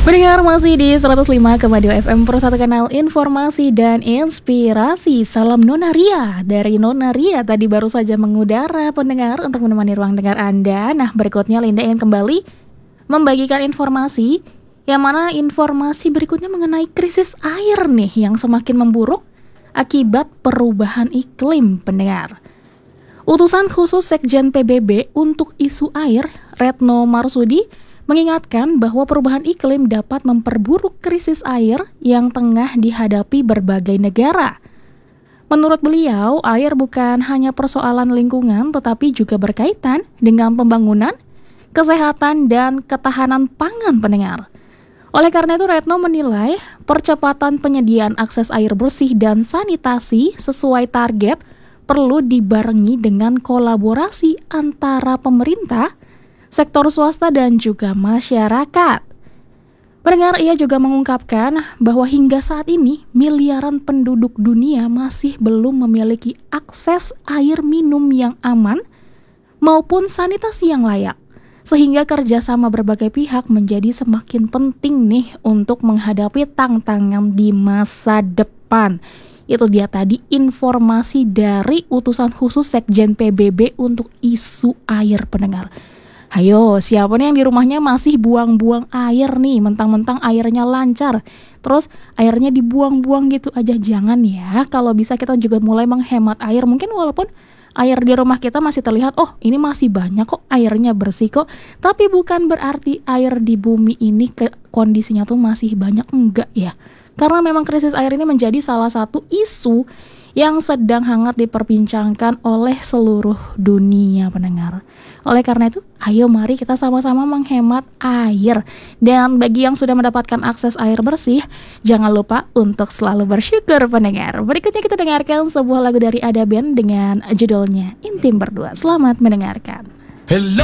Pendengar masih di 105,2 FM Pro 1 Kanal Informasi dan Inspirasi. Salam Nona Ria. Dari Nona Ria tadi baru saja mengudara pendengar untuk menemani ruang dengar Anda. Nah, berikutnya Linda ingin kembali membagikan informasi, yang mana informasi berikutnya mengenai krisis air nih yang semakin memburuk akibat perubahan iklim, pendengar. Utusan khusus Sekjen PBB untuk isu air, Retno Marsudi, mengingatkan bahwa perubahan iklim dapat memperburuk krisis air yang tengah dihadapi berbagai negara. Menurut beliau, air bukan hanya persoalan lingkungan tetapi juga berkaitan dengan pembangunan, kesehatan, dan ketahanan pangan, pendengar. Oleh karena itu, Retno menilai percepatan penyediaan akses air bersih dan sanitasi sesuai target perlu dibarengi dengan kolaborasi antara pemerintah, sektor swasta, dan juga masyarakat. Pendengar, ia juga mengungkapkan bahwa hingga saat ini miliaran penduduk dunia masih belum memiliki akses air minum yang aman maupun sanitasi yang layak. Sehingga kerjasama berbagai pihak menjadi semakin penting nih untuk menghadapi tantangan di masa depan. Itu dia tadi informasi dari utusan khusus Sekjen PBB untuk isu air, pendengar. Hayo, siapa nih yang di rumahnya masih buang-buang air nih, mentang-mentang airnya lancar, terus airnya dibuang-buang gitu aja? Jangan ya. Kalau bisa kita juga mulai menghemat air. Mungkin walaupun air di rumah kita masih terlihat, oh ini masih banyak kok, airnya bersih kok, tapi bukan berarti air di bumi ini kondisinya tuh masih banyak, enggak ya. Karena memang krisis air ini menjadi salah satu isu yang sedang hangat diperbincangkan oleh seluruh dunia, pendengar. Oleh karena itu, ayo mari kita sama-sama menghemat air. Dan bagi yang sudah mendapatkan akses air bersih, jangan lupa untuk selalu bersyukur, pendengar. Berikutnya kita dengarkan sebuah lagu dari Ada Band dengan judulnya Intim Berdua. Selamat mendengarkan. Hello.